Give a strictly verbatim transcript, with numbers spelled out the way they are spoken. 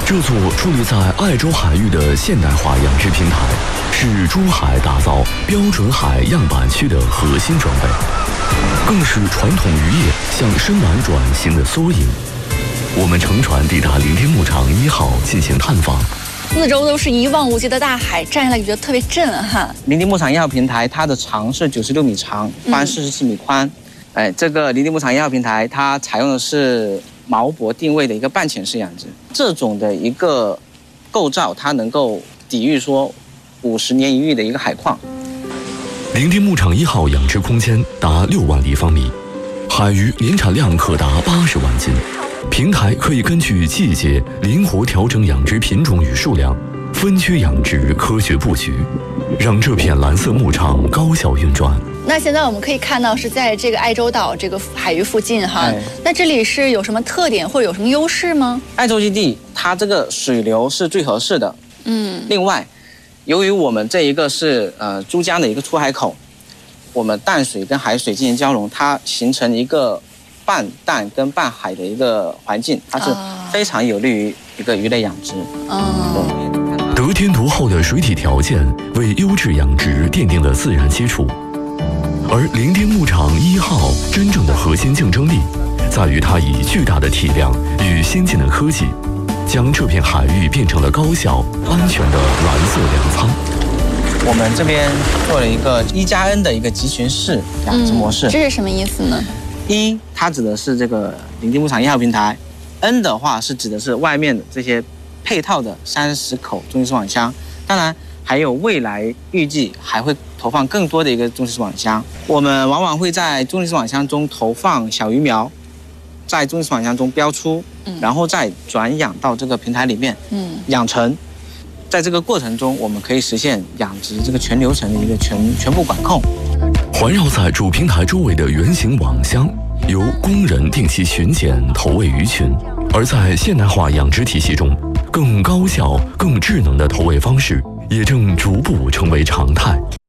这座矗立在爱州海域的现代化养殖平台，是珠海打造标准海样板区的核心装备，更是传统渔业向深蓝转型的缩影。我们乘船抵达伶仃牧场一号进行探访。 四周都是一望无际的大海，站下来就觉得特别震撼。 伶仃牧场一号平台，它的长是九十六米长，宽四十四米宽。嗯、哎，这个伶仃牧场一号平台，它采用的是锚泊定位的一个半潜式养殖，这种的一个构造，它能够抵御说五十年一遇的一个海况。 伶仃牧场一号养殖空间达六万立方米，海鱼年产量可达八十万斤。平台可以根据季节灵活调整养殖品种与数量，分区养殖，科学布局，让这片蓝色牧场高效运转。 那现在我们可以看到是在这个爱州岛这个海域附近哈， 哎、 那这里是有什么特点或者有什么优势吗？ 爱州基地它这个水流是最合适的，嗯，另外，由于我们这一个是呃珠江的一个出海口，我们淡水跟海水进行交融，它形成一个半淡跟半海的一个环境，它是非常有利于一个鱼类养殖。 哦， 得天独厚的水体条件为优质养殖奠定了自然基础。而伶仃牧场一号真正的核心竞争力，在于它以巨大的体量与先进的科技，将这片海域变成了高效、安全的蓝色粮仓。 我们这边做了一个一加 N 的一个集群式养殖模式。 嗯、这是什么意思呢？ 一，它指的是这个伶仃牧场一号平台 ；N 的话是指的是外面的这些配套的三十口中型饲网箱。当然，还有未来预计还会投放更多的一个中型饲网箱。我们往往会在中型饲网箱中投放小鱼苗，在中型饲网箱中标出，嗯、然后再转养到这个平台里面，嗯，养成。在这个过程中，我们可以实现养殖这个全流程的一个全全部管控。 环绕在主平台周围的圆形网箱，由工人定期巡检投喂鱼群。而在现代化养殖体系中，更高效、更智能的投喂方式也正逐步成为常态。